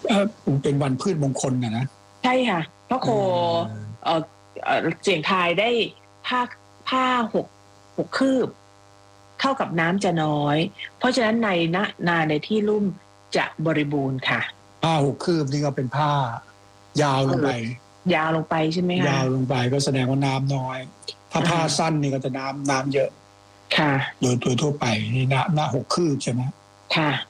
เป็นวันพืชมงคลนะใช่ค่ะพระโคเสี่ยงทายได้ผ้าหกคืบเข้ากับน้ำจะน้อยเพราะฉะนั้นนาในที่ลุ่มจะบริบูรณ์ค่ะผ้า6 คืบนี่ก็เป็นผ้ายาวลงไปใช่ไหมคะยาวลงไปก็แสดงว่าน้ำน้อยถ้าผ้าสั้นนี่ก็จะน้ำเยอะค่ะโดยทั่วไปนี่หน้า6 คืบใช่ไหมค่ะ